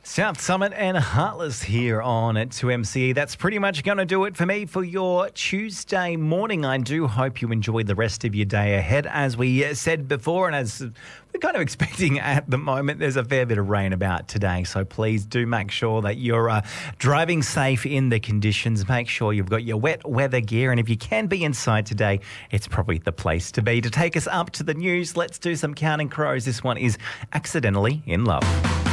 South Summit and Heartless here on at 2MCE. That's pretty much going to do it for me for your Tuesday morning. I do hope you enjoy the rest of your day ahead. As we said before, and as we're kind of expecting at the moment, there's a fair bit of rain about today. So please do make sure that you're driving safe in the conditions. Make sure you've got your wet weather gear. And if you can be inside today, it's probably the place to be. To take us up to the news, let's do some Counting Crows. This one is Accidentally in Love.